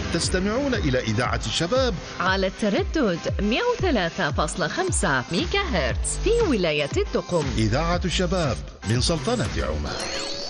تستمعون إلى إذاعة الشباب على التردد 103.5 ميجا هرتز في ولاية الدقم. إذاعة الشباب من سلطنة عمان.